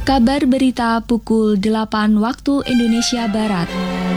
Kabar berita pukul 8 waktu Indonesia Barat.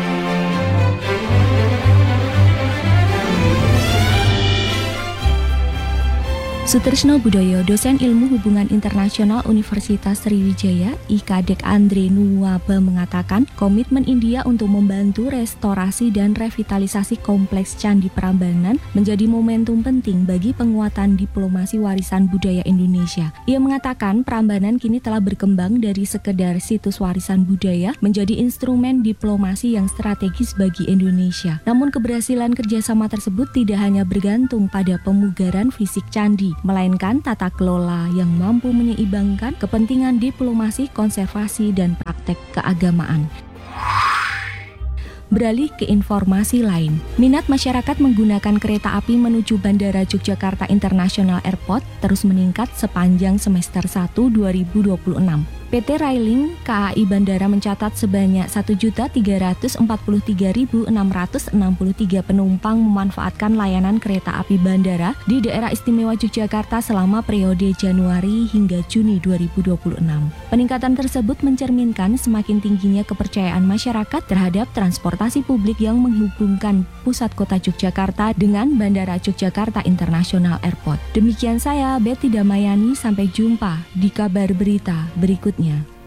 Sutrisno Budoyo, dosen ilmu hubungan internasional Universitas Sriwijaya, IKADEK Andre Nuwaba mengatakan komitmen India untuk membantu restorasi dan revitalisasi kompleks Candi Prambanan menjadi momentum penting bagi penguatan diplomasi warisan budaya Indonesia. Ia mengatakan Prambanan kini telah berkembang dari sekedar situs warisan budaya menjadi instrumen diplomasi yang strategis bagi Indonesia. Namun keberhasilan kerjasama tersebut tidak hanya bergantung pada pemugaran fisik candi, melainkan tata kelola yang mampu menyeimbangkan kepentingan diplomasi, konservasi, dan praktek keagamaan. Beralih ke informasi lain, minat masyarakat menggunakan kereta api menuju Bandara Yogyakarta International Airport terus meningkat sepanjang semester 1 2026. PT Railing KAI Bandara mencatat sebanyak 1.343.663 penumpang memanfaatkan layanan kereta api bandara di daerah istimewa Yogyakarta selama periode Januari hingga Juni 2026. Peningkatan tersebut mencerminkan semakin tingginya kepercayaan masyarakat terhadap transportasi publik yang menghubungkan pusat kota Yogyakarta dengan Bandara Yogyakarta International Airport. Demikian saya, Betty Damayani, sampai jumpa di kabar berita berikutnya.